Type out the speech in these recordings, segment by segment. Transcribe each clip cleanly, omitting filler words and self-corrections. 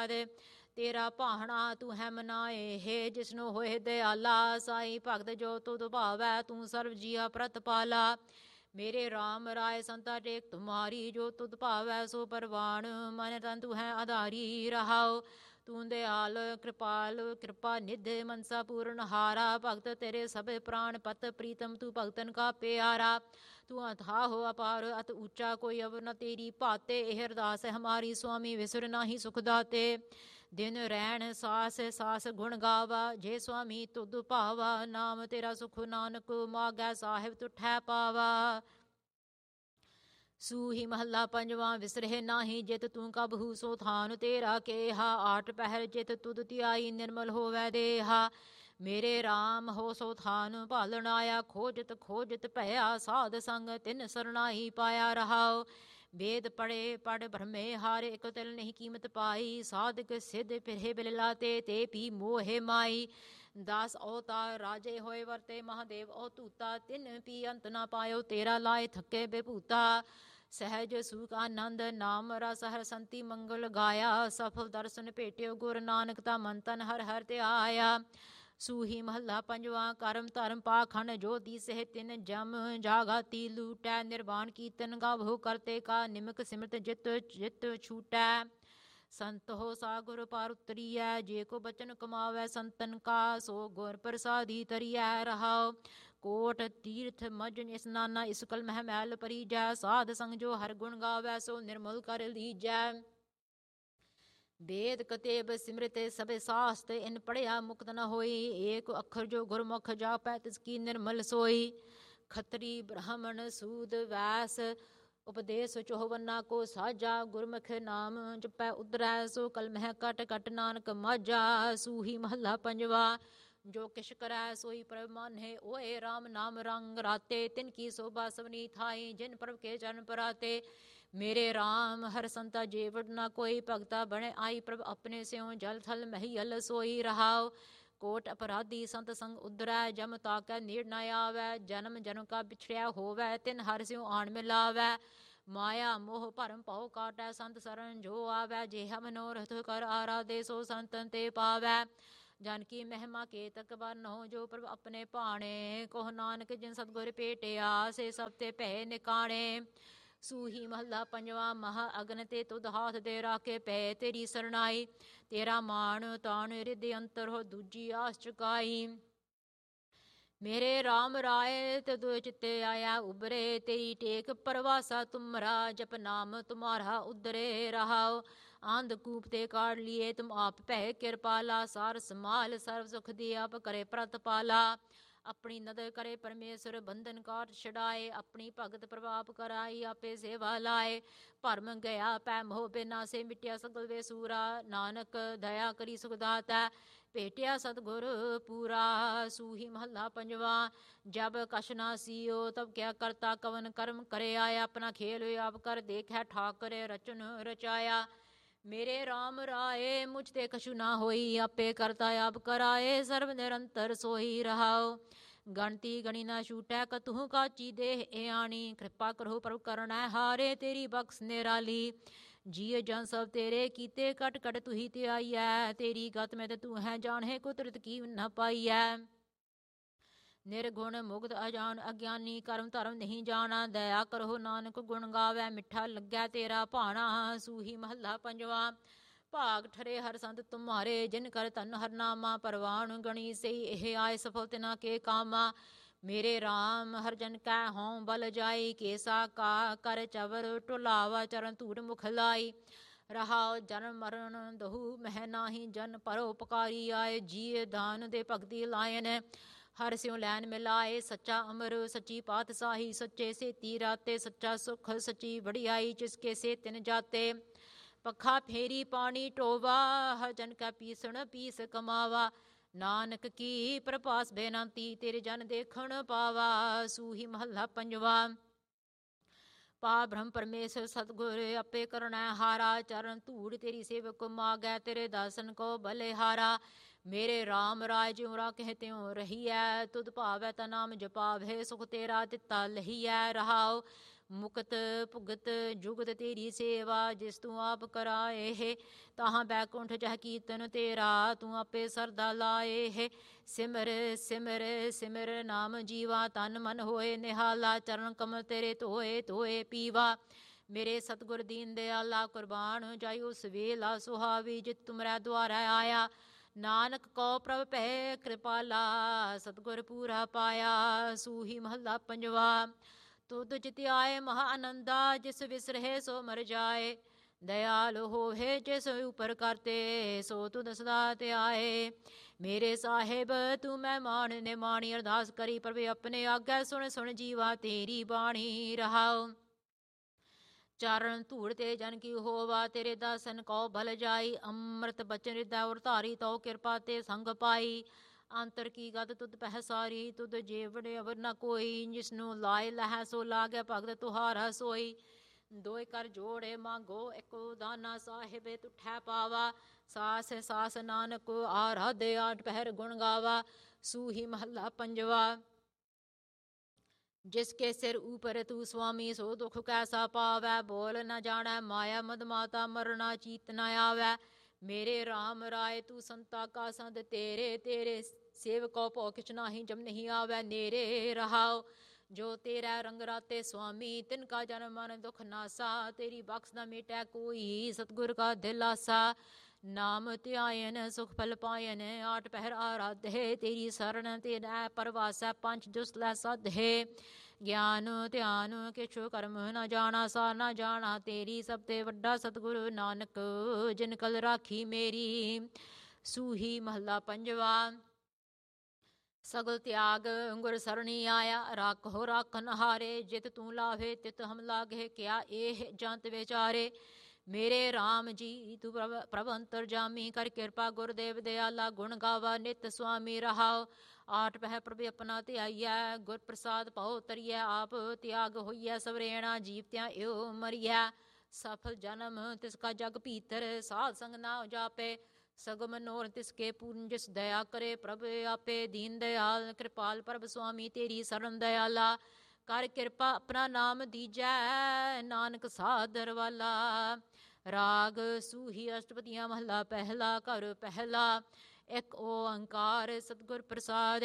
ਤੇਰਾ ਭਾਣਾ ਤੂੰ ਹੈ ਮਨਾਏ, ਹੈ ਜਿਸਨੂੰ ਹੋਏ ਦਿਆਲਾ। ਸਾਈ ਭਗਤ ਜੋ ਤੁਧ ਭਾਵੈ, ਤੂੰ ਸਰਬ ਜੀਆ ਪ੍ਰਤਪਾਲਾ। ਮੇਰੇ ਰਾਮ ਰਾਏ ਸੰਤਾ ਟੇਕ ਤੁਮਾਰੀ, ਜੋ ਤੁਧ ਭਾਵੈ ਸੋ ਪਰਵਾਣ। ਮਨ ਤਨ ਤੂੰ ਹੈ ਆਧਾਰੀ ਰਹਾਓ, ਤੂੰ ਦਿਆਲ ਕਿਰਪਾਲ ਕਿਰਪਾ ਨਿਧ ਮਨਸਾ ਪੂਰਨ ਹਾਰਾ। ਭਗਤ ਤੇਰੇ ਸਭੇ ਪ੍ਰਾਣ ਪਤ, ਪ੍ਰੀਤਮ ਤੂੰ ਭਗਤਨ ਕਾ ਪਿਆਰਾ। ਤੂੰ ਅਥਾਹ ਹੋ ਅਪਾਰ ਅਤ ਉੱਚਾ, ਕੋਈ ਅਵਰ ਨ ਤੇਰੀ ਭਾਤੇ। ਇਹ ਅਰਦਾਸ ਹੈ ਹਮਾਰੀ ਸੁਆਮੀ, ਵਿਸਰ ਨਾਹੀ ਸੁਖ ਦਾਤੇ। ਦਿਨ ਰੈਣ ਸਾਸ ਸਾਸ ਗੁਣ ਗਾਵਾ, ਜੇ ਸੁਆਮੀ ਤੁਧ ਭਾਵਾ। ਨਾਮ ਤੇਰਾ ਸੁਖ ਨਾਨਕ ਮਾਗੈ, ਸਾਹਿਬ ਤੁਠੈ ਪਾਵਾ। ਸੂਹੀ ਮਹੱਲਾ ਪੰਜਵਾਂ। ਵਿਸਰਹਿ ਨਾਹੀ ਜਿਤ ਤੂੰ ਕਬਹੂ, ਸੋ ਥਾਨ ਤੇਰਾ ਕੇਹਾ। ਆਠ ਪਹਿਰ ਜਿਤ ਤੁਧ ਧਿਆਈ, ਨਿਰਮਲ ਹੋਵੈ ਦੇਹਾ। ਮੇਰੇ ਰਾਮ ਹੋ ਸੋ ਥਾਨ ਭਾਲਣ ਆਇਆ, ਖੋਜਤ ਖੋਜਤ ਭਇਆ। ਸਾਧ ਸੰਗ ਤਿਨ ਸਰਨਾਈ ਪਾਇਆ ਰਹਾਓ। ਵੇਦ ਪੜੇ ਪੜ ਭਰਮੇ ਹਾਰੇ, ਇਕ ਤਿਲ ਨਹੀਂ ਕੀਮਤ ਪਾਈ। ਸਾਧਕ ਸਿੱਧ ਫਿਰੇ ਬਿਲਲਾਤੇ, ਤੇ ਪੀ ਮੋਹਿ ਮਾਈ। ਦਾਸ ਅਵਤਾਰ ਰਾਜੇ ਹੋਏ ਵਰਤੇ, ਮਹਾਦੇਵ ਅਵਤੂਤਾ। ਤਿਨ ਪੀ ਅੰਤ ਨਾ ਪਾਇਓ, ਤੇਰਾ ਲਾਏ ਥੱਕੇ ਬੇਭੂਤਾ। ਸਹਿਜ ਸੁਖ ਆਨੰਦ ਨਾਮ ਰਸ, ਹਰ ਸੰਤੀ ਮੰਗਲ ਗਾਇਆ। ਸਫਲ ਦਰਸ਼ਨ ਭੇਟਿਓ ਗੁਰ ਨਾਨਕ, ਤਾ ਮਨ ਤਨ ਹਰ ਹਰ ਧਿਆਇਆ। ਸੂਹੀ ਮਹੱਲਾ ਪੰਜਵਾਂ। ਕਰਮ ਧਰਮ ਪਾਖੰਡ ਜੋ ਦੀਸਹਿ, ਤਿਨ ਜਮ ਜਾਗਾਤੀ ਲੂਟੈ। ਨਿਰਵਾਣ ਕੀਰਤਨ ਗਾਵਹੁ ਕਰਤੇ ਕਾ, ਨਿਮਕ ਸਿਮਰਤ ਜਿਤ ਜਿਤ ਛੂਟੈ। ਸੰਤ ਹੋ ਸਾ ਗੁਰ ਪਾਰ ਉਤਰੀਐ, ਜੇ ਕੋ ਬਚਨ ਕਮਾਵੈ ਸੰਤਨ ਕਾ। ਸੋ ਗੁਰ ਪ੍ਰਸਾਦੀ ਤਰੀਐ ਰਹਾਉ। ਕੋਟ ਤੀਰਥ ਮਜ ਇਸਨਾਨਾ, ਇਸ ਕਲ ਮਹਿ ਮੈਲ ਪਰੀਜੈ। ਸਾਧ ਸੰਗ ਜੋ ਹਰ ਗੁਣ ਗਾਵੈ, ਸੋ ਨਿਰਮਲ ਕਰ ਲੀਜੈ। ਵੇਦ ਕਤੇਬ ਸਿਮਰਤ ਸਭੇ ਸਾਸਤ, ਇਨ ਪੜਿਆ ਮੁਕਤ ਨ ਹੋਈ। ਏਕ ਅੱਖਰ ਜੋ ਗੁਰਮੁਖ ਜਾਪੈ, ਤਿਸ ਕੀ ਨਿਰਮਲ ਸੋਈ। ਖੱਤਰੀ ਬ੍ਰਾਹਮਣ ਸੂਦ ਵੈਸ, ਉਪਦੇਸ਼ ਚੋਹਵੰਨਾ ਕੋ ਸਾਜਾ। ਗੁਰਮੁਖ ਨਾਮ ਜਪੈ ਉਧਰੈ, ਸੋ ਕਲ ਮਹਿ ਕਟ ਕਟ ਨਾਨਕ ਮਾਝਾ। ਸੂਹੀ ਮਹੱਲਾ ਪੰਜਵਾ। ਜੋ ਕਿਛ ਕਰੈ ਸੋਈ ਪ੍ਰਭ ਮਾਨਹਿ, ਓਏ ਰਾਮ ਨਾਮ ਰੰਗ ਰਾਤੇ। ਤਿਨ ਕੀ ਸੋਭਾ ਸਭਨੀ ਥਾਈ, ਜਿਨ ਪ੍ਰਭ ਕੇ ਚਰਨ ਪਰਾਤੇ। ਮੇਰੇ ਰਾਮ ਹਰ ਸੰਤਾ ਜੇ ਵਡ ਨਾ ਕੋਈ, ਭਗਤਾ ਬਣੇ ਆਈ ਪ੍ਰਭ ਆਪਣੇ ਸਿਉ। ਜਲ ਥਲ ਮਹੀਅਲ ਸੋਈ ਰਹਾਉ। ਕੋਟ ਅਪਰਾਧੀ ਸੰਤ ਸੰਗ ਉਧਰੈ, ਜਮ ਤਾਕੈ ਨੀੜ ਨ ਆਵੈ। ਜਨਮ ਜਨਮ ਕਾ ਵਿਛੜਿਆ ਹੋਵੈ, ਤਿਨ ਹਰਿ ਸਿਉ ਆਣ ਮਿਲਾਵੈ। ਮਾਇਆ ਮੋਹ ਭਰਮ ਭਉ ਕਾਟੈ, ਸੰਤ ਸਰਨ ਜੋ ਆਵੈ। ਜਿਹਾ ਮਨੋਰਥ ਕਰ ਆਰਾਧੇ, ਸੋ ਸੰਤਨ ਤੇ ਪਾਵੈ। ਜਨ ਕੀ ਮਹਿਮਾ ਕੇਤਕ ਵਰਨਹੁ, ਜੋ ਪ੍ਰਭ ਆਪਣੇ ਭਾਣੇ। ਕੋਹ ਨਾਨਕ ਜਿਨ ਸਤਿਗੁਰ ਭੇਟਿਆ, ਸੇ ਸਭ ਤੇ ਭੈ ਨਿਕਾਣੇ। ਸੂਹੀ ਮਹੱਲਾ ਪੰਜਵਾਂ। ਮਹਾ ਅਗਨ ਤੇ ਤੁਧ ਹਾਥ ਦੇ ਰਾਖੇ, ਪੈ ਤੇਰੀ ਸਰਨਾਈ। ਤੇਰਾ ਮਾਣ ਤਾਣ ਰਿਦ ਅੰਤਰ ਹੋ, ਦੂਜੀ ਆਸ ਚੁਕਾਈ। ਮੇਰੇ ਰਾਮ ਰਾਏ ਤੁਧ ਚਿੱਤੇ ਆਇਆ ਉਬਰੇ, ਤੇਰੀ ਟੇਕ ਪਰਵਾਸਾ ਤੁਮਰਾ। ਜਪ ਨਾਮ ਤੁਮਾਰਾ ਉਧਰੇ ਰਹਾਉ। ਆਂਧ ਕੂਪ ਤੇ ਕਾੜ ਲੀਏ ਤੁਮ ਆਪ, ਭੈ ਕਿਰਪਾਲਾ। ਸਾਰ ਸਮਾਲ ਸਰਬ ਸੁਖ ਦੀ, ਆਪ ਕਰੇ ਪ੍ਰਤਪਾਲਾ। ਆਪਣੀ ਨਦਰ ਕਰੇ ਪਰਮੇਸ਼ਰ, ਬੰਧਨ ਕਾਟ ਛਡਾਏ। ਆਪਣੀ ਭਗਤ ਪ੍ਰਭਾਪ ਕਰਾਈ, ਆਪੇ ਸੇਵਾ ਲਾਏ। ਭਰਮ ਗਿਆ ਪੈ ਮੋਹ ਬਿਨਾਸੇ, ਮਿਟਿਆ ਸਗਲ ਵੇ ਸੂਰਾ। ਨਾਨਕ ਦਇਆ ਕਰੀ ਸੁਖ ਦਾਤਾ, ਭੇਟਿਆ ਸਤਿਗੁਰ ਪੂਰਾ। ਸੂਹੀ ਮਹੱਲਾ ਪੰਜਵਾਂ। ਜਬ ਕਛ ਨਾ ਸੀਓ, ਤਬ ਕਿਆ ਕਰਤਾ ਕਵਨ ਕਰਮ ਕਰੇ ਆਇਆ। ਆਪਣਾ ਖੇਲ ਆਪ ਕਰ ਦੇਖੈ, ਠਾਕਰ ਰਚਨ ਰਚਾਇਆ। ਮੇਰੇ ਰਾਮ ਰਾਏ ਮੁਝ ਤੇ ਕਛੂ ਨਾ ਹੋਈ, ਆਪੇ ਕਰਤਾ ਆਪ ਕਰਾਏ। ਸਰਬ ਨਿਰੰਤਰ ਸੋਈ ਰਹਾਉ। ਗਣਤੀ ਗਣੀ ਨਾ ਛੂਟੈ, ਕਤਹੂ ਕਾਚੀ ਦੇਹ ਏਆਣੀ। ਕਿਰਪਾ ਕਰੋ ਪ੍ਰਭ ਕਰਣੈ ਹਾਰੇ, ਤੇਰੀ ਬਖਸ਼ ਨਿਰਾਲੀ। ਜੀਅ ਜਨ ਸਭ ਤੇਰੇ ਕੀਤੇ, ਕਟ ਕਟ ਤੁਹੀ ਧਿਆਈਐ। ਤੇਰੀ ਗਤ ਮੈਂ ਤੇ ਤੂੰ ਹੈ ਜਾਣਹਿ, ਕੁਦਰਤ ਕੀ ਨ ਪਾਈਐ। ਨਿਰਗੁਣ ਮੁਗਧ ਅਜਾਨ ਅਗਿਆਨੀ, ਕਰਮ ਧਰਮ ਨਹੀਂ ਜਾਣਾ। ਦਇਆ ਕਰੋ ਨਾਨਕ ਗੁਣ ਗਾਵੈ, ਮਿੱਠਾ ਲੱਗੈ ਤੇਰਾ ਭਾਣਾ। ਸੂਹੀ ਮਹੱਲਾ ਪੰਜਵਾਂ। ਭਾਗ ਠਰੇ ਹਰ ਸੰਤ ਤੁਮਾਰੇ, ਜਿਨ ਕਰ ਧਨ ਹਰ ਨਾਮਾ। ਪਰਵਾਣ ਗਣੀ ਸਈ ਇਹ ਆਏ, ਸਫਲ ਤਿਨਾ ਕੇ ਕਾਮਾ। ਮੇਰੇ ਰਾਮ ਹਰ ਜਨ ਕੈ ਹੋਂ ਬਲ ਜਾਈ, ਕੇਸਾ ਕਾ ਕਰ ਚਵਰ ਟੁਲਾਵਾ। ਚਰਨ ਧੂੜ ਮੁਖ ਲਾਈ ਰਹਾਉ। ਜਨਮ ਮਰਨ ਦਹੂ ਮਹਿ ਨਾਹੀ, ਜਨ ਪਰਉਪਕਾਰੀ ਆਏ। ਜੀਅ ਦਾਨ ਦੇ ਭਗਤੀ ਲਾਇਨ, ਹਰ ਸਿਉ ਲੈਨ ਮਿਲਾਏ। ਸੱਚਾ ਅਮਰ ਸੱਚੀ ਪਾਤਸ਼ਾਹੀ, ਸੱਚੇ ਸੇਤੀ ਰਾਤੇ। ਸੱਚਾ ਸੁਖ ਸੱਚੀ ਵਡਿਆਈ, ਜਿਸਕੇ ਸੇ ਤਿਨ ਜਾਤੇ। ਪੱਖਾ ਫੇਰੀ ਪਾਣੀ ਟੋਵਾ, ਹਰ ਜਨ ਕੈ ਪੀਸਣ ਪੀਸ ਕਮਾਵਾ। ਨਾਨਕ ਕੀ ਪ੍ਰਭਾਸ ਬੇਨੰਤੀ, ਤੇਰੇ ਜਨ ਦੇਖਣ ਪਾਵਾ। ਸੂਹੀ ਮਹੱਲਾ ਪੰਜਵਾ। ਪਾ ਬ੍ਰਹਮ ਪਰਮੇਸ਼ਰ ਸਤਿਗੁਰ, ਆਪੇ ਕਰਣੈ ਹਾਰਾ। ਚਰਨ ਧੂੜ ਤੇਰੀ ਸੇਵਕ ਮਾਗੈ, ਤੇਰੇ ਦਰਸ਼ਨ ਕੋ ਬਲਿਹਾਰਾ। ਮੇਰੇ ਰਾਮ ਰਾਏ ਜਿਉ ਰਾਖਹਿ ਤਿਉ ਰਹੀਐ, ਤੁਧ ਭਾਵੈ ਤਾ ਨਾਮ ਜਪਾਵਹਿ। ਸੁਖ ਤੇਰਾ ਦਿੱਤਾ ਲਹੀਐ ਰਹਾਉ। ਮੁਕਤ ਭੁਗਤ ਜੁਗਤ ਤੇਰੀ ਸੇਵਾ, ਜਿਸ ਤੂੰ ਆਪ ਕਰਾਏ ਹੈ। ਤਾਹਾਂ ਬੈਕੁੰਠ ਜਹ ਕੀਰਤਨ ਤੇਰਾ, ਤੂੰ ਆਪੇ ਸਰਦਾ ਲਾਏ ਹੈ। ਸਿਮਰ ਸਿਮਰ ਸਿਮਰ ਨਾਮ ਜੀਵਾ, ਤਨ ਮਨ ਹੋਏ ਨਿਹਾਲਾ, ਚਰਨ ਕਮਲ ਤੇਰੇ ਧੋਏ ਧੋਏ ਪੀਵਾ। ਮੇਰੇ ਸਤਿਗੁਰ ਦੀਨ ਦਿਆਲਾ, ਕੁਰਬਾਨ ਜਾਈ ਉਸ ਵੇਲਾ ਸੁਹਾਵੀ, ਜਿਤ ਤੁਮਰੈ ਦੁਆਰਾ ਆਇਆ। ਨਾਨਕ ਕੋ ਪ੍ਰਭ ਭੈ ਕਿਰਪਾਲਾ, ਸਤਿਗੁਰ ਪੂਰਾ ਪਾਇਆ। ਸੂਹੀ ਮਹੱਲਾ ਪੰਜਵਾ। ਤੁਧ ਜਿਤ ਆਏ ਮਹਾ ਆਨੰਦਾ, ਜਿਸ ਵਿਸਰਹਿ ਸੋ ਮਰ ਜਾਏ। ਦਇਆਲ ਹੋਵੇ ਜਿਸ ਉਪਰ ਕਰਤੇ, ਸੋ ਤੁਧ ਸਦਾ ਧਿਆਏ। ਮੇਰੇ ਸਾਹਿਬ ਤੂੰ ਮਹਿਮਾਨ ਨੇ ਮਾਣੀ, ਅਰਦਾਸ ਕਰੀ ਪ੍ਰਭ ਆਪਣੇ ਆਗੇ। ਸੁਣ ਸੁਣ ਜੀਵਾ ਤੇਰੀ ਬਾਣੀ ਰਹਾਉ। ਚਾਰਨ ਧੂੜ ਤੇ ਜਨ ਕੀ ਹੋਵਾ, ਤੇਰੇ ਦਾਸਨ ਕਉ ਭਲ ਜਾਈ। ਅੰਮ੍ਰਿਤ ਬਚਨ ਹਿਰਦੈ ਉਰ ਧਾਰੀ, ਤਉ ਕਿਰਪਾ ਤੇ ਸੰਗ ਪਾਈ। ਅੰਤਰ ਕੀ ਗਤ ਤੁਧ ਪਹਿ ਸਾਰੀ, ਤੁਧ ਜੇਵੜ ਅਵਰ ਨ ਕੋਈ। ਜਿਸਨੂੰ ਲਾਏ ਲਹੈ ਸੋ ਲਾਗੇ, ਭਗਤ ਤੁਹਾਰਾ ਸੋਈ। ਦੋਇ ਕਰ ਜੋੜੇ ਮੰਗੋ ਇੱਕੋ ਦਾਨਾ, ਸਾਹਿਬ ਤੁਠੈ ਪਾਵਾ। ਸਾਸ ਸਾਸ ਨਾਨਕ ਆਰਾਧੇ, ਆਠ ਪਹਿਰ ਗੁਣ ਗਾਵਾ। ਸੂਹੀ ਮਹੱਲਾ ਪੰਜਵਾ। ਜਿਸ ਕੇ ਸਿਰ ਊਪਰ ਤੂੰ ਸੁਆਮੀ, ਸੋ ਦੁਖ ਕੈਸਾ ਪਾਵੈ। ਬੋਲ ਨ ਜਾਣੈ ਮਾਇਆ ਮਦ ਮਾਤਾ, ਮਰਨਾ ਚੀਤ ਨ ਆਵੈ। ਮੇਰੇ ਰਾਮ ਰਾਏ ਤੂੰ ਸੰਤਾ ਕਾ ਸੰਦ, ਤੇਰੇ ਤੇਰੇ ਸੇਵਕੋ ਭਉ ਕਿਛ ਨਾਹੀ, ਜਮ ਨਹੀਂ ਆਵੈ ਨੇਰੇ ਰਹਾਉ। ਜੋ ਤੇਰਾ ਰੰਗ ਰਾਤੇ ਸੁਆਮੀ, ਤਿਨ ਕਾ ਜਨਮ ਮਨ ਦੁਖ ਨਾਸਾ। ਤੇਰੀ ਬਖਸ਼ ਨ ਮੇਟੈ ਕੋਈ, ਸਤਿਗੁਰ ਕਾ ਦਿਲਾਸਾ। ਨਾਮ ਧਿਆਇਨ ਸੁਖ ਫਲ ਪਾਇਨ, ਆਠ ਪਹਿਰ ਆਰਾਧੇ। ਤੇਰੀ ਸਰਣ ਤੇਰਾ ਪਰਵਾਸੈ, ਪੰਚ ਜੁਸ ਲੈ ਸਾਧੇ। ਗਿਆਨ ਧਿਆਨ ਕਿਛੁ ਕਰਮ ਨ ਜਾਣਾ, ਸਾ ਨ ਜਾਣਾ ਤੇਰੀ ਸਭ ਤੇ ਵੱਡਾ ਸਤਿਗੁਰੂ ਨਾਨਕ, ਜਿਨ ਕਲ ਰਾਖੀ ਮੇਰੀ। ਸੂਹੀ ਮਹੱਲਾ ਪੰਜਵਾ। ਸਗਲ ਤਿਆਗ ਗੁਰ ਸਰਣੀ ਆਇਆ, ਰਾਖੋ ਰਾਖਨ ਹਾਰੇ। ਜਿਤ ਤੂੰ ਲਾਵੇ ਤਿਤ ਹਮ ਲਾਗੇ, ਕਿਆ ਇਹ ਜੰਤ ਵਿਚਾਰੇ। ਮੇਰੇ ਰਾਮ ਜੀ ਤੂੰ ਪ੍ਰਭ ਅੰਤਰਜਾਮੀ, ਕਰ ਕਿਰਪਾ ਗੁਰਦੇਵ ਦਿਆਲਾ। ਗੁਣ ਗਾਵਾ ਨਿਤ ਸੁਆਮੀ ਰਹਾਉ। ਆਠ ਪਹਿ ਪ੍ਰਭ ਆਪਣਾ ਧਿਆਈਐ, ਗੁਰ ਪ੍ਰਸਾਦ ਭਉ ਤਰੀਐ। ਆਪ ਤਿਆਗ ਹੋਈਐ ਸਵਰੇਣਾ, ਜੀਵਤਿਆਂ ਇਉ ਮਰੀਐ। ਸਫਲ ਜਨਮ ਤਿਸ ਕਾ ਜਗ ਭੀਤਰ, ਸਾਧ ਸੰਗ ਨਾ ਜਾਪੇ। ਸਗਲ ਮਨੋਰਥ ਤਿਸ ਕੇ ਪੂਰਨ, ਜਿਸ ਦਇਆ ਕਰੇ ਪ੍ਰਭ ਆਪੇ। ਦੀਨ ਦਿਆਲ ਕਿਰਪਾਲ ਪ੍ਰਭ ਸੁਆਮੀ, ਤੇਰੀ ਸਰਣ ਦਿਆਲਾ। ਕਰ ਕਿਰਪਾ ਆਪਣਾ ਨਾਮ ਦੀਜੈ, ਨਾਨਕ ਸਾਦਰ ਵਾਲਾ। ਰਾਗ ਸੂਹੀ ਅਸ਼ਟਪਦੀਆਂ ਮਹੱਲਾ ਪਹਿਲਾ। ਘਰ ਪਹਿਲਾ। ਇੱਕ ਓੰਕਾਰ ਸਤਿਗੁਰ ਪ੍ਰਸਾਦ।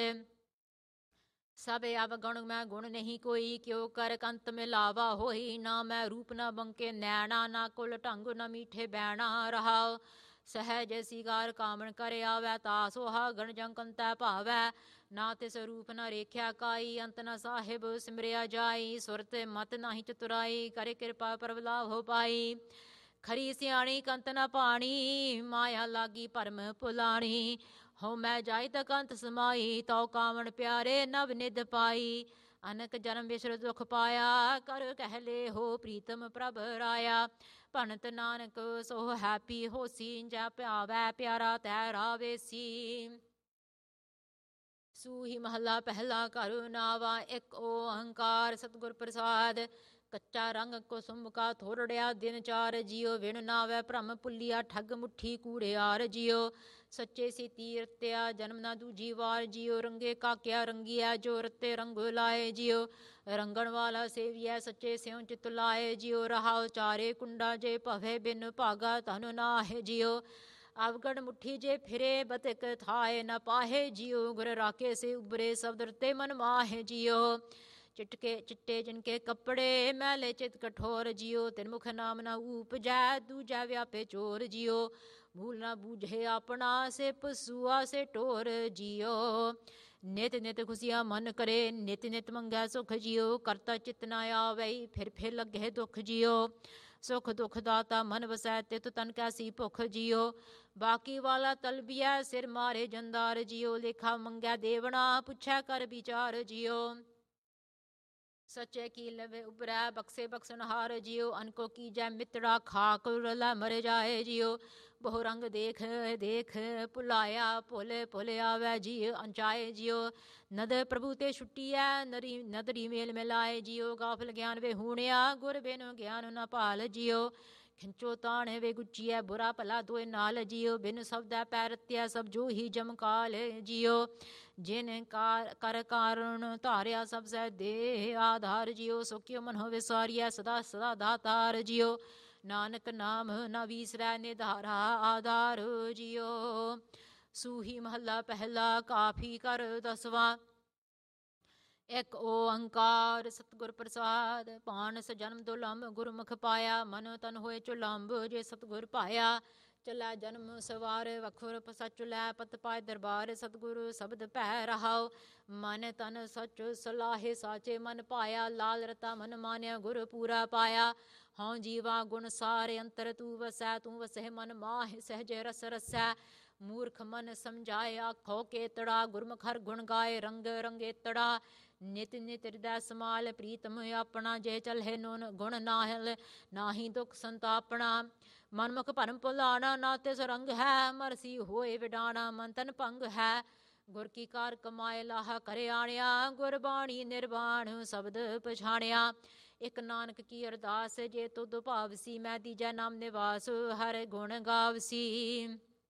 ਸਭ ਅਵਗੁਣ ਮੈਂ ਗੁਣ ਨਹੀਂ ਕੋਈ, ਕਿਉ ਕਰ ਕੰਤ ਮਿਲਾਵਾ ਹੋਈ। ਨਾ ਮੈਂ ਰੂਪ ਨ ਬੰਕੇ ਨੈਣਾ, ਨਾ ਕੁਲ ਢੰਗ ਨ ਮੀਠੇ ਬੈਣਾ ਰਹਾਉ। ਸਹਿਜ ਸਿਗਾਰ ਕਾਮਣ ਕਰ ਆਵੈ, ਤਾ ਸੁਹਾਗਣ ਜੰਕੰਤੈ ਭਾਵੈ। ਨਾ ਤਿਸ ਰੂਪ ਨ ਰੇਖਿਆ ਕਾਈ, ਅੰਤ ਨ ਸਾਹਿਬ ਸਿਮਰਿਆ ਜਾਈ। ਸੁਰਤ ਮਤ ਨਾਹੀ ਚਤੁਰਾਈ, ਕਰੇ ਕਿਰਪਾ ਪ੍ਰਭ ਲਾਭੋ ਪਾਈ। ਖਰੀ ਸਿਆਣੀ ਕੰਤ ਨ ਪਾਣੀ, ਮਾਇਆ ਲਾਗੀ ਭਰਮ ਭੁਲਾਣੀ। ਹੋ ਮੈਂ ਜਾਈ ਤਕ ਅੰਤ ਸਮਾਈ, ਤਉ ਕਾਵਣ ਪਿਆਰੇ ਨਵ ਨਿਧ ਪਾਈ। ਅਨਕ ਜਨਮ ਵਿਸਰ ਦੁਖ ਪਾਇਆ, ਕਰ ਕਹਿ ਲੇ ਹੋ ਪ੍ਰੀਤਮ ਪ੍ਰਭ ਰਾਇਆ। ਭਣਤ ਨਾਨਕ ਸੋ ਹੈਪੀ ਹੋਸੀ, ਜੈ ਭਾਵੈ ਪਿਆਰਾ ਤੈ ਰਾਵੇਸੀ। ਸੂਹੀ ਮਹੱਲਾ ਪਹਿਲਾ। ਘਰ ਨਾਵਾ। ਇੱਕ ਓੰਕਾਰ ਸਤਿਗੁਰ ਪ੍ਰਸਾਦ। ਕੱਚਾ ਰੰਗ ਕੁਸੁਮ ਕਾ ਥੋੜਿਆ, ਦਿਨ ਚਾਰ ਜਿਉ। ਵਿਣ ਨਾਵੈ ਭ੍ਰਮ ਭੁੱਲਿਆ, ਠੱਗ ਮੁੱਠੀ ਕੂੜਿਆਰ ਜਿਉ। ਸੱਚੇ ਸੀਤੀ ਰਤਿਆ, ਜਨਮ ਨਾ ਦੂਜੀ ਵਾਰ ਜਿਉ। ਰੰਗੇ ਕਾਕਿਆ ਰੰਗੀਐ, ਜੋ ਰਤੇ ਰੰਗ ਲਾਏ ਜਿਉ। ਰੰਗਣ ਵਾਲਾ ਸੇਵੀਐ, ਸੱਚੇ ਸਿਉ ਚਿਤ ਲਾਏ ਜਿਉ। ਰਹਾਉ ਚਾਰੇ ਕੁੰਡਾ, ਜੇ ਭਵੇ ਬਿਨ ਭਾਗਾ ਧਨ ਨਾਹਿ ਜਿਉ। ਅਵਗੜ ਮੁੱਠੀ ਜੇ ਫਿਰੇ, ਬਤਕ ਥਾਏ ਨ ਪਾਹੇ ਜਿਉ। ਗੁਰ ਰਾਖੇ ਸੇ ਉਬਰੇ, ਸ਼ਬਦ ਰਤੇ ਮਨ ਮਾਹੇ ਜਿਉ। ਚਿੱਟੇ ਜਿਨਕੇ ਕੱਪੜੇ, ਮੈਲੇ ਚਿਤ ਕਠੋਰ ਜਿਉ। ਤਿਨ ਮੁਖ ਨਾਮ ਨ ਊਪਜੈ, ਦੂਜੈ ਵਿਆਪੇ ਚੋਰ ਜਿਉ। ਮੂਲ ਨ ਬੂਝੇ ਆਪਣਾ, ਸੇ ਪਸੂਆ ਸੇ ਢੋਰ ਜਿਉ। ਨਿਤ ਨਿਤ ਖੁਸ਼ੀਆ ਮਨ ਕਰੇ, ਨਿਤ ਨਿਤ ਮੰਗੈ ਸੁਖ ਜਿਉ। ਕਰਤਾ ਚਿਤ ਨ ਆਵਈ, ਫਿਰ ਲੱਗੇ ਦੁਖ ਜਿਉ। ਸੁਖ ਦੁਖ ਦਾਤਾ ਮਨ ਵਸੈ, ਤਿਤ ਤਨ ਕੈਸੀ ਭੁਖ ਜਿਉ। ਬਾਕੀ ਵਾਲਾ ਤਲਬੀਐ, ਸਿਰ ਮਾਰੇ ਜੰਦਾਰ ਜਿਉ। ਲੇਖਾ ਮੰਗੈ ਦੇਵਣਾ, ਪੁੱਛੈ ਕਰ ਵਿਚਾਰ ਜਿਉ। ਸੱਚੇ ਕੀ ਲਵੇ ਉਬਰੈ, ਬਖਸ਼ੇ ਬਖਸ਼ਨਹਾਰ ਜਿਉ। ਅਨਕੋ ਕੀਜੈ ਮਿੱਤੜਾ, ਖਾਕ ਰਲੈ ਮਰ ਜਾਏ ਜਿਉ। ਬਹੁ ਰੰਗ ਦੇਖ ਦੇਖ ਭੁਲਾਇਆ, ਭੁਲ ਭੁਲ ਆਵੈ ਜੀ ਅੰਚਾਏ ਜਿਉ। ਨਦ ਪ੍ਰਭੂ ਤੇ ਛੁੱਟੀਐ, ਨਦਰੀ ਮੇਲ ਮਿਲਾਏ ਜਿਉ। ਗਾਫਲ ਗਿਆਨ ਵੇ ਹੂਣਿਆ, ਗੁਰ ਬਿਨੁ ਗਿਆਨ ਨ ਭਾਲ ਜਿਉ। ਖਿੰਚੋ ਤਾਣੇ ਵੇ ਗੁੱਚੀਐ ਬੁਰਾ ਭਲਾ ਦੋਏ ਨਾਲ ਜੀਓ ਬਿਨ ਸਬਦੈ ਪੈ ਰਤਿਆ ਸਭ ਜੋ ਹੀ ਜਮਕਾਲ ਜੀਓ ਜਿਨ ਕਰ ਕਾਰਨ ਧਾਰਿਆ ਸਭ ਸੈ ਦੇ ਆਧਾਰ ਜੀਓ ਸੋ ਕਿਉ ਮਨ ਹੋਵੇ ਸਾਰੀਐ ਸਦਾ ਸਦਾ ਦਾਤਾਰ ਜੀਓ ਨਾਨਕ ਨਾਮ ਨਾ ਵੀਸਰੈ ਨਿਧਾਰਾ ਆਧਾਰ ਜੀਓ। ਸੂਹੀ ਮਹੱਲਾ ਪਹਿਲਾ ਕਾਫੀ ਕਰ ਦਸਵਾਂ। ਇੱਕ ਓੰਕਾਰ ਸਤਿਗੁਰ ਪ੍ਰਸਾਦ ਪਾਨਸ ਜਨਮ ਦੁਲੰਭ ਗੁਰਮੁਖ ਪਾਇਆ ਮਨ ਤਨ ਹੋਏ ਚੁਲੰਭ ਜੇ ਸਤਿਗੁਰ ਪਾਇਆ ਚੱਲੈ ਜਨਮ ਸਵਾਰ ਵਖੁਰ ਸੱਚ ਲੈ ਪਤ ਪਾਏ ਦਰਬਾਰ ਸਤਿਗੁਰੂ ਸ਼ਬਦ ਭੈ ਰਹਾਉ ਮਨ ਤਨ ਸੱਚ ਸਲਾਹੇ ਸਾਚੇ ਮਨ ਪਾਇਆ ਲਾਲ ਰਤਾ ਮਨ ਮਾਨਿਆ ਗੁਰ ਪੂਰਾ ਪਾਇਆ ਹਉ ਜੀਵਾ ਗੁਣ ਸਾਰੇ ਅੰਤਰ ਤੂੰ ਵਸੈ ਤੂੰ ਵਸਹਿ ਮਨ ਮਾਹਿ ਸਹਿਜ ਰਸ ਰਸੈ ਮੂਰਖ ਮਨ ਸਮਝਾਏ ਆਖੋ ਕੇਤੜਾ ਗੁਰਮੁਖ ਹਰ ਗੁਣ ਗਾਏ ਰੰਗ ਰੰਗੇਤੜਾ ਨਿਤ ਨਿਤ ਹਿਰਦੈ ਸਮਾਲ ਪ੍ਰੀਤਮ ਆਪਣਾ ਜੇ ਚਲਹਿ ਨੋਨ ਗੁਣ ਨਾਹਲ ਨਾਹੀ ਦੁਖ ਸੰਤਾਪਣਾ ਮਨਮੁਖ ਭਰਮ ਭੁਲਾਣਾ ਨਾ ਤਿਸ ਰੰਗ ਹੈ ਮਰਸੀ ਹੋਏ ਵਿਡਾਣਾ ਮਨ ਤਨ ਭੰਗ ਹੈ ਗੁਰ ਕੀ ਕਾਰ ਕਮਾਏ ਲਾਹਾ ਕਰੇ ਆਣਿਆ ਗੁਰਬਾਣੀ ਨਿਰਵਾਣ ਸ਼ਬਦ ਪਛਾਣਿਆ ਇੱਕ ਨਾਨਕ ਕੀ ਅਰਦਾਸ ਜੇ ਤੁਧ ਭਾਵਸੀ ਮੈਂ ਤੀਜਾ ਨਾਮ ਨਿਵਾਸ ਹਰ ਗੁਣ ਗਾਵਸੀ।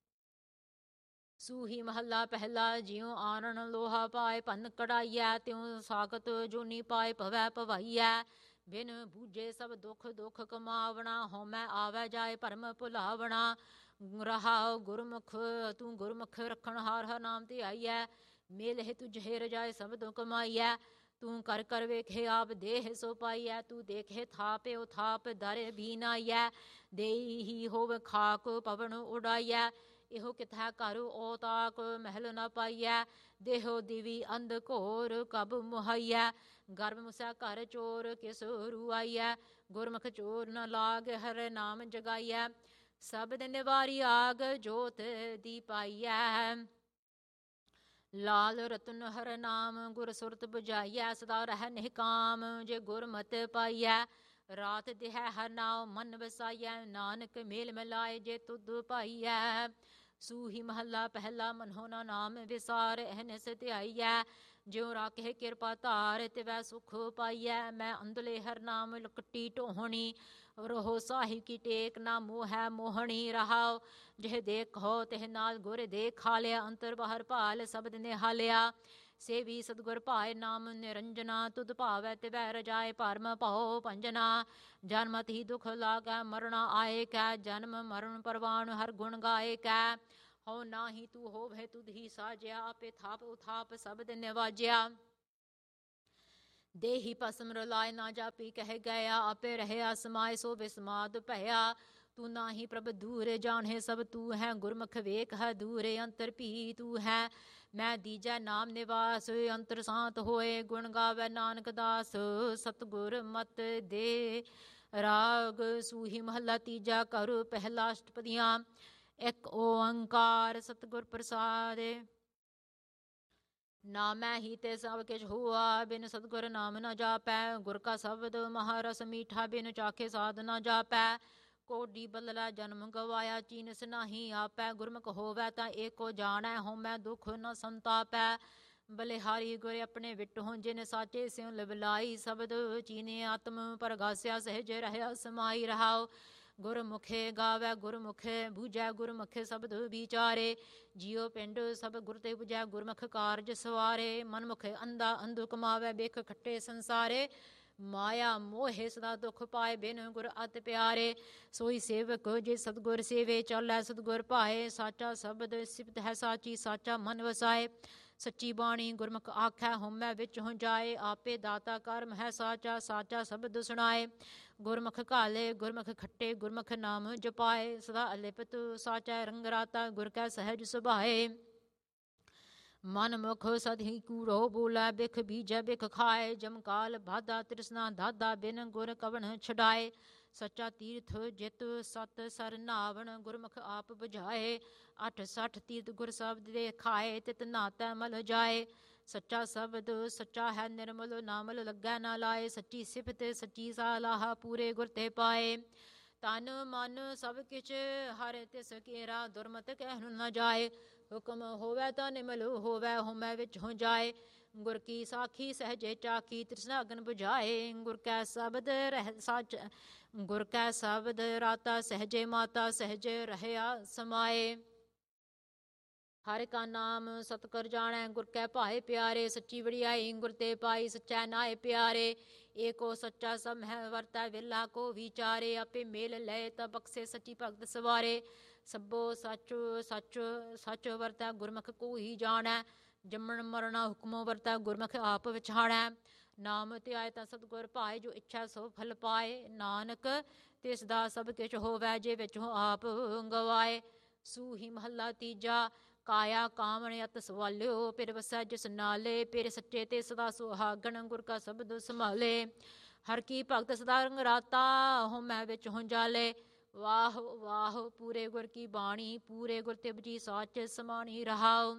ਸੂਹੀ ਮਹੱਲਾ ਪਹਿਲਾ ਜਿਉ ਆਨਣ ਲੋਹਾ ਪਾਏ ਭੰਨ ਕੜਾਈਐ ਤਿਉ ਸਾਖਤ ਜੂਨੀ ਪਾਏ ਭਵੈ ਭਵਾਈਐ ਬਿਨ ਬੂਝੇ ਸਭ ਦੁਖ ਦੁਖ ਕਮਾਵਣਾ ਹਉਮੈ ਆਵੈ ਜਾਏ ਭਰਮ ਭੁਲਾਵਣਾ ਰਹਾਉ ਗੁਰਮੁਖ ਤੂੰ ਗੁਰਮੁਖ ਰੱਖਣ ਹਾਰ ਹਰ ਨਾਮ ਧਿਆਈਐ ਮੇਲ ਹੈ ਤੁਝੇ ਰਜਾਏ ਸਬਦ ਕਮਾਈਐ ਤੂੰ ਕਰ ਕਰ ਵੇਖੇ ਆਪ ਦੇਹ ਸੋ ਪਾਈਐ ਤੂੰ ਦੇਖੇ ਥਾਪੇ ਉਹ ਥਾਪ ਦਰ ਵੀ ਨਾਈਐ ਦੇਹੀ ਹੋਵ ਖਾਕ ਪਵਨ ਉਡਾਈਐ ਇਹੋ ਕਿਥੈ ਘਰ ਓ ਤਾਕ ਮਹਿਲ ਨਾ ਪਾਈਐ ਦੇਹੋ ਦਿਵੀ ਅੰਧ ਘੋਰ ਕਬ ਮੁਹਾਈਐ ਗਰਭ ਮੁਸੈ ਘਰ ਚੋਰ ਕਿਸ ਰੁਆਈਐ ਗੁਰਮੁਖ ਚੋਰ ਨ ਲਾਗ ਹਰ ਨਾਮ ਜਗਾਈਐ ਸਬਦ ਨਿਵਾਰੀ ਆਗ ਜੋਤ ਦੀ ਪਾਈਐ ਲਾਲ ਰਤਨ ਹਰ ਨਾਮ ਗੁਰ ਸੁਰਤ ਬੁਝਾਈਐ ਸਦਾ ਰਹਿ ਨਿਹਕਾਮ ਜੇ ਗੁਰਮਤ ਪਾਈਐ ਰਾਤ ਦਿਹੈ ਹਰ ਨਾਮ ਮਨ ਵਸਾਈਐ ਨਾਨਕ ਮੇਲ ਮਿਲਾਏ ਜੇ ਤੁਧ ਪਾਈਐ। ਸੂਹੀ ਮਹੱਲਾ ਪਹਿਲਾ ਮਨੋ ਨਾ ਨਾਮ ਵਿਸਾਰ ਅਹਨਿਸ ਧਿਆਈਐ ਜਿਉ ਰਾਖੇ ਕਿਰਪਾ ਧਾਰ ਤਿਵੈ ਸੁਖ ਪਾਈਐ ਮੈਂ ਅੰਧਲੇ ਹਰ ਨਾਮ ਲਕਟੀ ਢੋਹਣੀ ਰਹੋ ਸਾਹਿਬ ਕੀ ਟੇਕ ਨਾ ਮੋਹੈ ਮੋਹਣੀ ਰਹਾਉ ਜਿਹ ਦੇਖੋ ਤਿਹ ਨਾਲ ਗੁਰ ਦੇਖਾ ਲਿਆ ਅੰਤਰ ਬਾਹਰ ਭਾਲ ਸ਼ਬਦ ਨਿਹਾਲਿਆ ਸੇਵੀ ਸਤਿਗੁਰ ਭਾਏ ਨਾਮ ਨਿਰੰਜਨਾ ਤੁਧ ਭਾਵੈ ਤਿਵੈ ਰਜਾਏ ਭਰਮ ਭਉ ਭੰਜਨਾ ਜਨਮਤ ਹੀ ਦੁਖ ਲਾਗੈ ਮਰਣਾ ਆਏ ਕੈ ਜਨਮ ਮਰਨ ਪਰਵਾਨ ਹਰ ਗੁਣ ਗਾਏ ਕੈ ਹਉ ਨਾਹੀ ਤੂੰ ਹੋਵੇ ਤੁਧ ਹੀ ਸਾਜਿਆ ਆਪੇ ਥਾਪ ਉਥਾਪ ਸ਼ਬਦ ਨਿਵਾਜਿਆ ਦੇਹੀ ਭਸਮ ਰਲਾਏ ਨਾ ਜਾਪੀ ਕਹਿ ਗਿਆ ਆਪੇ ਰਹਿਆ ਸਮਾਏ ਸੋ ਬਿਸਮਾਦ ਭਇਆ ਤੂੰ ਨਾਹੀ ਪ੍ਰਭ ਦੂਰ ਜਾਣੇ ਸਭ ਤੂੰ ਹੈ ਗੁਰਮੁਖ ਵੇਖ ਹੈ ਦੂਰੇ ਅੰਤਰ ਭੀ ਤੂੰ ਹੈ ਮੈਂ ਦੀਜੈ ਨਾਮ ਨਿਵਾਸ ਅੰਤਰ ਸ਼ਾਂਤ ਹੋਏ ਗੁਣ ਗਾਵੇ ਨਾਨਕ ਦਾਸ ਸਤਿਗੁਰ ਮਤ ਦੇ ਰਾਗ। ਸੂਹੀ ਮਹੱਲਾ ਤੀਜਾ ਘਰ ਪਹਿਲਾ ਅਸ਼ਟਪਦੀਆਂ। ਇੱਕ ਓੰਕਾਰ ਸਤਿਗੁਰ ਪ੍ਰਸਾਦ ਨਾਮੈ ਹੀ ਤੇ ਸਭ ਕਿਛ ਹੁਆ ਬਿਨ ਸਤਿਗੁਰ ਨਾਮ ਨ ਜਾਪੈ ਗੁਰ ਕਾ ਸ਼ਬਦ ਮਹਾਰਸ ਮੀਠਾ ਬਿਨ ਚਾਖੇ ਸਾਧ ਨ ਜਾਪੈ ਕੋਡੀ ਬਦਲਾ ਜਨਮ ਗਵਾਇਆ ਚੀਨਸ ਨਾਹੀ ਆਪੈ ਗੁਰਮੁਖ ਹੋਵੈ ਤਾਂ ਏਕੋ ਜਾਣੈ ਹਉਮੈ ਦੁਖ ਨ ਸੰਤਾਪੈ ਬਲਿਹਾਰੀ ਗੁਰ ਆਪਣੇ ਵਿਟਹੁ ਜਿਨ ਸਾਚੇ ਸਿਉ ਲਿਵਲਾਈ ਸ਼ਬਦ ਚੀਨੇ ਆਤਮ ਪਰਗਾਸਿਆ ਸਹਿਜ ਰਹਿਆ ਸਮਾਈ ਰਹਾਉ ਗੁਰਮੁਖੇ ਗਾਵੈ ਗੁਰਮੁਖੇ ਬੂਝੈ ਗੁਰਮੁਖੇ ਸ਼ਬਦ ਵਿਚਾਰੇ ਜਿਉ ਪਿੰਡ ਸਭ ਗੁਰ ਤੇ ਬੁਝੈ ਗੁਰਮੁਖ ਕਾਰਜ ਸਵਾਰੇ ਮਨਮੁਖ ਅੰਧਾ ਅੰਧੁ ਕਮਾਵੈ ਬਿਖ ਖੱਟੇ ਸੰਸਾਰੇ ਮਾਇਆ ਮੋਹਿ ਸਦਾ ਦੁਖ ਪਾਏ ਬਿਨ ਗੁਰ ਅਤਿ ਪਿਆਰੇ ਸੋਈ ਸੇਵਕ ਜੇ ਸਤਿਗੁਰ ਸੇਵੇ ਚੱਲੈ ਸਤਿਗੁਰ ਭਾਏ ਸਾਚਾ ਸ਼ਬਦ ਸਿਫਤ ਹੈ ਸਾਚੀ ਸਾਚਾ ਮਨ ਵਸਾਏ ਸੱਚੀ ਬਾਣੀ ਗੁਰਮੁਖ ਆਖੈ ਹਉਮੈ ਵਿੱਚ ਹੋ ਜਾਏ ਆਪੇ ਦਾਤਾ ਕਰਮ ਹੈ ਸਾਚਾ ਸਾਚਾ ਸ਼ਬਦ ਸੁਣਾਏ ਗੁਰਮੁਖ ਘਾਲੇ ਗੁਰਮੁਖ ਖੱਟੇ ਗੁਰਮੁਖ ਨਾਮ ਜਪਾਏ ਸਦਾ ਅਲਿਪਤ ਸਾਚਾ ਰੰਗ ਰਾਤਾ ਗੁਰ ਕੈ ਸਹਿਜ ਸੁਭਾਏ ਮਨ ਮੁਖ ਸਦਹੀ ਕੂੜੋ ਬੋਲੇ ਬਿਖ ਬੀਜੈ ਬਿਖ ਖਾਏ ਜਮਕਾਲ ਬਾਧਾ ਤ੍ਰਿਸ਼ਨਾ ਦਾਦਾ ਬਿਨ ਗੁਰ ਕਵਣ ਛਡਾਏ ਸੱਚਾ ਤੀਰਥ ਜਿਤ ਸਤ ਸਰ ਨਾਵਣ ਗੁਰਮੁਖ ਆਪ ਬੁਝਾਏ 68 ਤੀਰਥ ਗੁਰ ਸ਼ਬਦ ਦੇ ਖਾਏ ਤਿਤ ਨਾਤੈ ਮਲ ਜਾਏ ਸੱਚਾ ਸ਼ਬਦ ਸੱਚਾ ਹੈ ਨਿਰਮਲ ਨਾਮਲ ਲੱਗੈ ਨਾ ਲਾਏ ਸੱਚੀ ਸਿਫਤ ਸੱਚੀ ਸਾਲਾਹਾ ਪੂਰੇ ਗੁਰ ਤੇ ਪਾਏ ਤਨ ਮਨ ਸਭ ਕਿਛ ਹਰਿ ਤਿਸ ਕੇਰਾ, ਦੁਰਮਤਿ ਕਹਿ ਨ ਜਾਏ। ਹੁਕਮ ਹੋਵੇ ਤਾਂ ਨਿਮਲ ਹੋਵੇ, ਹੋਮੈ ਵਿੱਚ ਹੋ ਜਾਏ। ਗੁਰ ਕੀ ਸਾਖੀ ਸਹਜੇ ਚਾਖੀ, ਤ੍ਰਿਸ਼ਨਾ ਅਗਨ ਬੁਝਾਏ। ਗੁਰ ਕੈ ਸ਼ਬਦ ਰਹਿ ਸਚ, ਗੁਰ ਕੈ ਸ਼ਬਦ ਰਾਤਾ, ਸਹਜੇ ਮਾਤਾ ਸਹਜੇ ਰਹਿਆ ਸਮਾਏ। ਹਰਿ ਕਾ ਨਾਮ ਸਤਿ ਕਰ ਜਾਣੈ, ਗੁਰ ਕੈ ਭਾਏ ਪਿਆਰੇ। ਸੱਚੀ ਵਡਿਆਈ ਗੁਰ ਤੇ ਪਾਈ, ਸੱਚੈ ਨਾਏ ਪਿਆਰੇ। ਏਕੋ ਸੱਚਾ ਸਭ ਮਹਿ ਵਰਤੈ, ਵੇਲਾ ਕੋ ਵਿਚਾਰੇ। ਆਪੇ ਮੇਲ ਲਏ ਤਾਂ ਬਖਸ਼ੇ, ਸੱਚੀ ਭਗਤ ਸਵਾਰੇ। ਸਭੋ ਸੱਚ ਸੱਚ ਸੱਚ ਵਰਤੈ, ਗੁਰਮੁਖ ਕੋ ਹੀ ਜਾਣੈ। ਜੰਮਣ ਮਰਣਾ ਹੁਕਮੋ ਵਰਤੈ, ਗੁਰਮੁਖ ਆਪ ਵਿਛਾਣੈ। ਨਾਮ ਧਿਆਏ ਤਾਂ ਸਤਿਗੁਰ ਭਾਏ, ਜੋ ਇੱਛਾ ਸੋ ਫਲ ਪਾਏ। ਨਾਨਕ ਤਿਸ ਦਾ ਸਭ ਕਿਛ ਹੋਵੈ, ਜੇ ਵਿਚੋਂ ਆਪ ਗਵਾਏ। ਸੂਹੀ ਮਹੱਲਾ ਤੀਜਾ। ਕਾਇਆ ਕਾਮਣ ਅਤਿ ਸਵਾਲਿਓ, ਪਿਰ ਵਸੈ ਜਿਸ ਨਾਲੇ। ਪਿਰ ਸੱਚੇ ਤੇ ਸਦਾ ਸੁਹਾਗਣ, ਗੁਰ ਕਾ ਸ਼ਬਦ ਸੰਭਾਲੇ। ਹਰ ਕੀ ਭਗਤ ਸਦਾ ਰੰਗ ਰਾਤਾ, ਹੋਮੈ ਵਿੱਚ ਹੋ ਜਾਲੇ। ਵਾਹ ਵਾਹ ਪੂਰੇ ਗੁਰ ਕੀ ਬਾਣੀ, ਪੂਰੇ ਗੁਰ ਤੇ ਬਜੀ ਸਾਚ ਸਮਾਣੀ ਰਹਾਉ।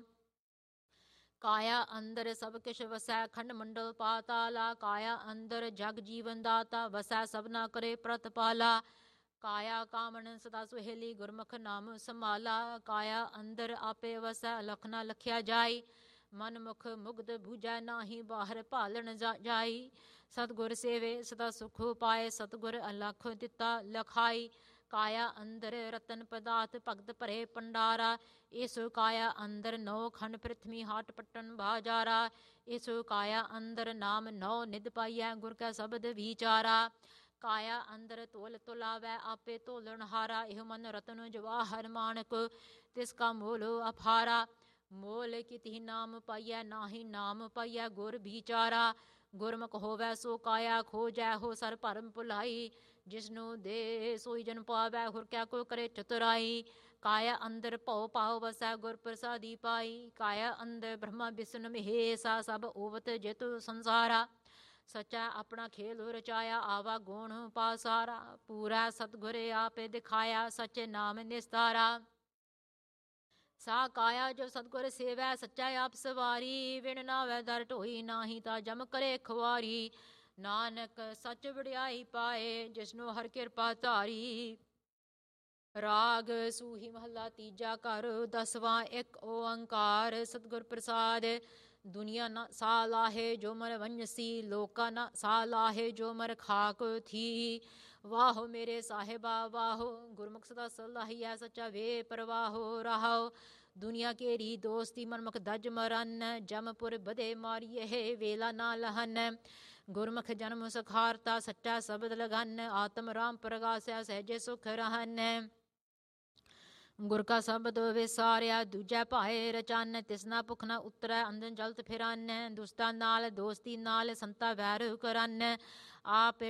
ਕਾਇਆ ਅੰਦਰ ਸਭ ਕਿਛ ਵਸੈ, ਖੰਡ ਮੰਡਲ ਪਾਤਾਲਾ। ਕਾਇਆ ਅੰਦਰ ਜਗ ਜੀਵਨ ਦਾਤਾ, ਵਸੈ ਸਭਨਾ ਕਰੇ ਪ੍ਰਤਪਾਲਾ। ਕਾਇਆ ਕਾਮਣ ਸਦਾ ਸੁਹੇਲੀ, ਗੁਰਮੁਖ ਨਾਮ ਸੰਭਾਲਾ। ਕਾਇਆ ਅੰਦਰ ਆਪੇ ਵਸੈ, ਲਖ ਨਾ ਲਖਿਆ ਜਾਈ। ਮਨ ਮੁਖ ਮੁਗਧ ਬੂਝੈ, ਨਾਹੀ ਬਾਹਰ ਭਾਲਣ ਜਾਈ। ਸਤਿਗੁਰ ਸੇਵੇ ਸਦਾ ਸੁਖ ਪਾਏ, ਸਤਿਗੁਰ ਅਲਖ ਦਿੱਤਾ ਲਖਾਈ। ਕਾਇਆ ਅੰਦਰ ਰਤਨ ਪਦਾਰਥ, ਭਗਤ ਭਰੇ ਭੰਡਾਰਾ। ਇਸ ਕਾਇਆ ਅੰਦਰ ਨੌ ਖੰਡ, ਪ੍ਰਿਥਵੀ ਹਾਟ ਪਟਨ ਬਾਜਾਰਾ। ਇਸ ਕਾਇਆ ਅੰਦਰ ਨਾਮ ਨੌ ਨਿਧ ਪਾਈਐ, ਗੁਰ ਕੈ ਸ਼ਬਦ ਵਿਚਾਰਾ। ਕਾਇਆ ਅੰਦਰ ਤੋਲ ਤੁਲਾਵੈ, ਆਪੇ ਤੋਲਣ ਹਾਰਾ। ਇਹ ਮਨ ਰਤਨ ਜਵਾਹਰ ਮਾਣਕ, ਤਿਸ ਕਾ ਮੋਲ ਅਪਾਰਾ। ਮੋਲ ਕਿਤਿ ਨਾਮ ਪਾਈਐ, ਨਾਹੀ ਨਾਮ ਪਾਈਐ ਗੁਰ ਵਿਚਾਰਾ। ਗੁਰਮੁਖ ਹੋਵੈ ਸੋ ਕਾਇਆ ਖੋਜੈ, ਹੋ ਸਰ ਭਰਮ ਭੁਲਾਈ। ਜਿਸਨੂੰ ਦੇ ਸੋਈ ਜਨ ਪਾਵੈ, ਹੁਰ ਕਿਆ ਕੋ ਕਰੇ ਚਤੁਰਾਈ। ਕਾਇਆ ਅੰਦਰ ਭਉ ਭਾਉ ਵਸੈ, ਗੁਰ ਪ੍ਰਸਾਦੀ ਪਾਈ। ਕਾਇਆ ਅੰਦਰ ਬ੍ਰਹਮਾ ਵਿਸ਼ਨ ਮਹੇਸਾ, ਸਭ ਓਵਤ ਜਿਤ ਸੰਸਾਰਾ। ਸੱਚਾ ਆਪਣਾ ਖੇਲ ਰਚਾਇਆ, ਆਵਾ ਗੁਣ ਪਾਸਾਰਾ। ਪੂਰਾ ਸਤਿਗੁਰ ਆਪੇ ਦਿਖਾਇਆ, ਸੱਚੇ ਨਾਮ ਨਿਸਤਾਰਾ। ਸਾ ਕਾਇਆ ਜੋ ਸਤਿਗੁਰ ਸੇਵੈ, ਸੱਚਾ ਆਪ ਸਵਾਰੀ। ਵਿਣ ਨਾਵੈ ਦਰ ਢੋਈ, ਨਾਹੀ ਤਾਂ ਜਮ ਕਰੇ ਖੁਆਰੀ। ਨਾਨਕ ਸੱਚ ਵਡਿਆਈ ਪਾਏ, ਜਿਸਨੂੰ ਹਰ ਕਿਰਪਾ ਧਾਰੀ। ਰਾਗ ਸੂਹੀ ਮਹੱਲਾ ਤੀਜਾ। ਘਰ ਦਸਵਾਂ। ਇੱਕ ਓੰਕਾਰ ਸਤਿਗੁਰ ਪ੍ਰਸਾਦ। ਦੁਨੀਆ ਨਾ ਸਾ ਲਾਹੇ ਜੋ ਮਰ ਵੰਜਸੀ, ਲੋਕਾ ਨਾ ਸਾ ਲਾਹੇ ਜੋ ਮਰ ਖਾਕ ਥੀ। ਵਾਹੋ ਮੇਰੇ ਸਾਹਿਬਾ ਵਾਹੋ, ਗੁਰਮੁਖ ਸਦਾ ਸਲਾਹੀਐ, ਸੱਚਾ ਵੇ ਪ੍ਰਵਾਹੋ ਰਹਾਉ। ਦੁਨੀਆ ਕੇਰੀ ਦੋਸਤੀ, ਮਨਮੁਖ ਦਜ ਮਰਨ। ਜਮਪੁਰ ਬਧੇ ਮਾਰੀਏ, ਵੇਲਾ ਨਾ ਲਹਨ। ਗੁਰਮੁਖ ਜਨਮ ਸਖਾਰਤਾ, ਸੱਚਾ ਸ਼ਬਦ ਲਗਨ। ਆਤਮ ਰਾਮ ਪ੍ਰਗਾਸਿਆ, ਸਹਿਜੇ ਸੁਖ ਰਹਨ। ਗੁਰ ਕਾ ਸ਼ਬਦ ਵਿਸਾਰਿਆ, ਦੂਜੈ ਭਾਏ ਰਚਨ। ਤਿਸਨਾ ਭੁਖ ਨਾ ਉਤਰੈ, ਅੰਧਨ ਜਲਤ ਫਿਰਨ। ਦੁਸਤਾਂ ਨਾਲ ਦੋਸਤੀ ਨਾਲ, ਸੰਤਾ ਵੈਰ ਕਰਨ। ਆਪ